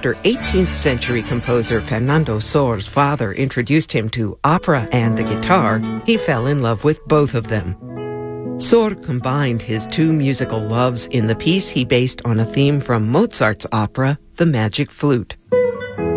after 18th century composer Fernando Sor's father introduced him to opera and the guitar, he fell in love with both of them. Sor combined his two musical loves in the piece he based on a theme from Mozart's opera, The Magic Flute.